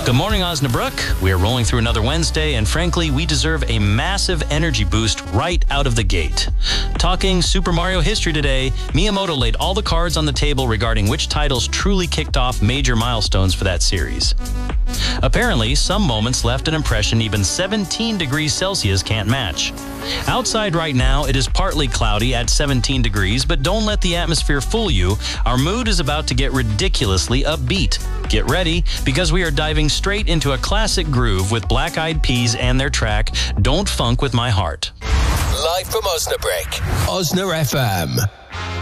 Good morning, Osnabrück. We are rolling through another Wednesday, and frankly, we deserve a massive energy boost right out of the gate. Talking Super Mario history today, Miyamoto laid all the cards on the table regarding which titles truly kicked off major milestones for that series. Apparently, some moments left an impression even 17 degrees Celsius can't match. Outside right now, it is partly cloudy at 17 degrees, but don't let the atmosphere fool you. Our mood is about to get ridiculously upbeat. Get ready, because we are diving straight into a classic groove with Black Eyed Peas and their track, Don't Funk With My Heart. Live from Osnabrück, Osna FM.